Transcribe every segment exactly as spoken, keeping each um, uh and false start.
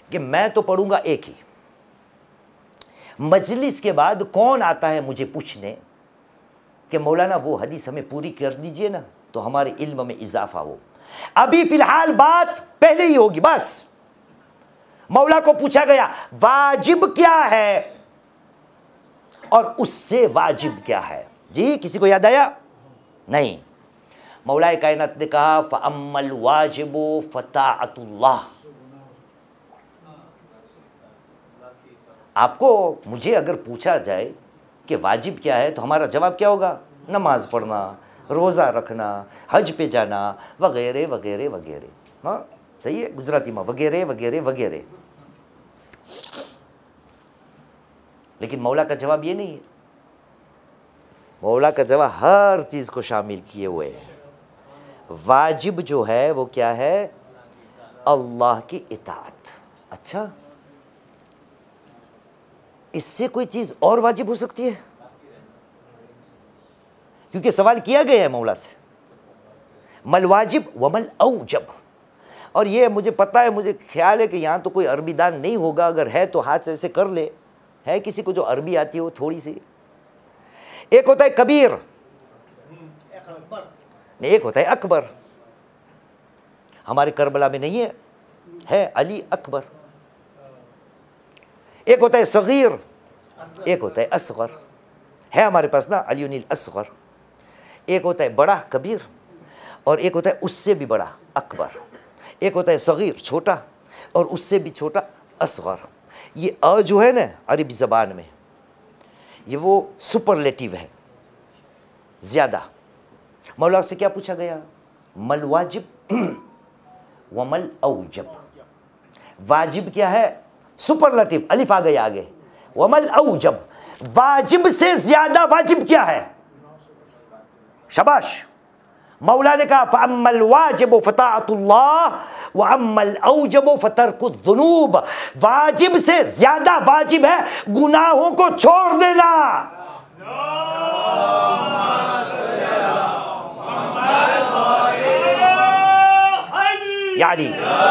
कि मैं तो पढ़ूंगा एक ही, मजलिस के बाद कौन आता है मुझे पूछने कि मौलाना वो हदीस हमें पूरी कर दीजिए ना, तो हमारे इल्म में इजाफा हो। अभी फिलहाल बात पहले ही होगी। बस मौला को पूछा गया वाजिब क्या है और उससे वाजिब क्या है। जी किसी को याद आया? नहीं। मौलाए कायनात ने कहा फअम्मल वाजिबु फताअतुल्लाह। आपको मुझे अगर पूछा जाए कि वाजिब क्या है तो हमारा जवाब क्या होगा? नमाज पढ़ना, रोज़ा रखना, हज पे जाना, वगैरह वगैरह वगैरह। हाँ सही है, गुजराती में वगैरह वगैरह वगैरह। लेकिन मौला का जवाब ये नहीं है। मौला का जवाब हर चीज़ को शामिल किए हुए है। वाजिब जो है वो क्या है? अल्लाह की इताअत। अच्छा, इससे कोई चीज़ और वाजिब हो सकती है? क्योंकि सवाल किया गया है मौला से, मल वाजिब वमल औजब। और ये मुझे पता है, मुझे ख्याल है कि यहाँ तो कोई अरबी दान नहीं होगा, अगर है तो हाथ ऐसे कर ले। है किसी को जो अरबी आती हो थोड़ी सी? एक होता है कबीर, नहीं एक होता है अकबर। हमारे करबला में नहीं है, है अली अकबर। एक होता है सगीर, एक होता है असगर। है हमारे पास ना अली उनिल असगर। एक होता है बड़ा कबीर और एक होता है उससे भी बड़ा अकबर। एक होता है सगीर छोटा और उससे भी छोटा असगर। ये अ जो है ना अरबी ज़बान में, ये वो सुपरलेटिव है, ज़्यादा। मौला से क्या पूछा गया? मल वाजिब वमल औजब। वाजिब क्या है? सुपरलेटिव, अलिफ आ गया आगे। वमल औजब, वाजिब से ज़्यादा वाजिब क्या है? शाबाश। मौला ने कहा फ़अम्मल वाजिबु फ़ताअतुल्लाह व अम्मल औजबु फ़तर्कुद्दुनूब। वाजिब से ज्यादा वाजिब है गुनाहों को छोड़ देना। यानी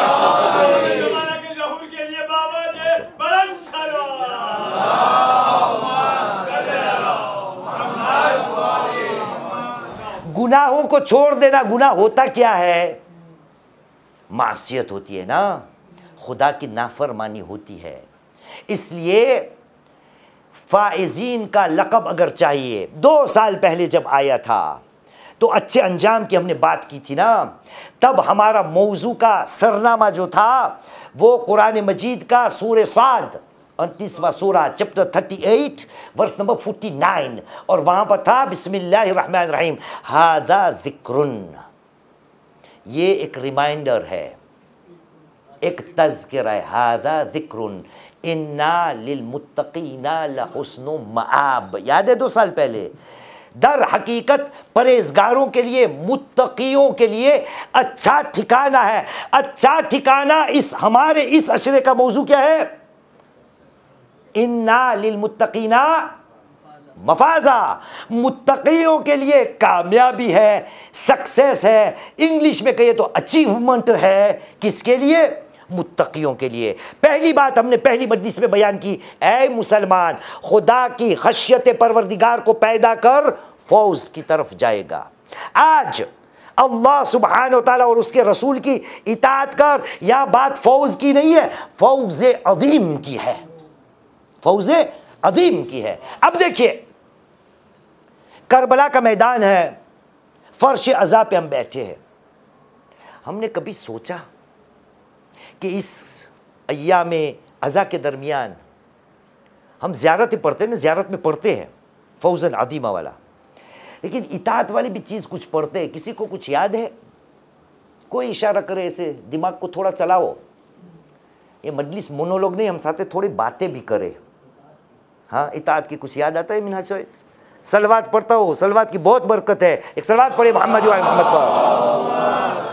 गुनाहों को छोड़ देना। गुनाह होता क्या है? मासियत होती है ना, खुदा की नाफरमानी होती है। इसलिए फाइजीन का लक़ब अगर चाहिए, दो साल पहले जब आया था तो अच्छे अंजाम की हमने बात की थी ना, तब हमारा मौजू का सरनामा जो था वो कुरान मजीद का सूरे साद उनतीसवां सूरा चैप्टर अड़तीस वर्स नंबर उनचास, और वहाँ पर था बिस्मिल्लाहिर्रहमानिर्रहीम हादा ज़िक्रुन। ये एक रिमाइंडर है, एक तज़किरा है। हादा ज़िक्रुन इन्ना लिलमुत्तक़ीना लहुस्नु मआब। याद है दो साल पहले? दर हकीकत परहेजगारों के लिए, मुत्तकियों के लिए अच्छा ठिकाना है। अच्छा ठिकाना इस हमारे इस अशरे का मौजू क्या है? इन्ना लिलमुत्तकीना मफाजा। मुत्तकियों के लिए कामयाबी है, सक्सेस है। इंग्लिश में कहिए तो अचीवमेंट है। किसके लिए? मुत्तकियों के लिए। पहली बात हमने पहली मजलिस में बयान की, ऐ मुसलमान, खुदा की खशियत परवरदिगार को पैदा कर, फौज की तरफ जाएगा। आज अल्लाह सुब्हान व तआला और उसके रसूल की इताअत कर। यह बात फौज की नहीं है, फौज अजीम की है। फौज अजीम की है। अब देखिए, करबला का मैदान है, फर्श अज़ा पे हम बैठे हैं। हमने कभी सोचा कि इस अय्याम अज़ा के दरमियान हम ज़ियारत पढ़ते हैं ना, ज़ियारत में पढ़ते हैं फौजन अदीमा वाला, लेकिन इताअत वाली भी चीज़ कुछ पढ़ते हैं। किसी को कुछ याद है? कोई इशारा करे, ऐसे दिमाग को थोड़ा चलाओ। ये मजलिस मोनोलॉग नहीं, हम साथ थोड़ी बातें भी करें। हाँ, इताअत की कुछ याद आता है? मिनहाज शोएब सलवात पढ़ता हो, सलवात की बहुत बरकत है। एक सलवात पढ़े मोहम्मद वाले मोहम्मद पर।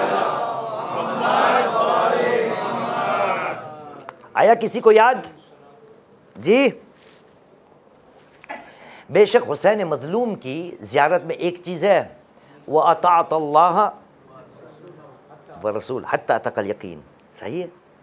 आया किसी को याद? जी, बेशक हुसैन मज़लूम की ज़ियारत में एक चीज़ है, वह अताअत अल्लाह व रसूल हत्ता तकल यकीन। सही है।